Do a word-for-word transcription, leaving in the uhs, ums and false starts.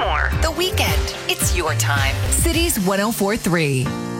more. The Weekend. It's your time. Cities one oh four three.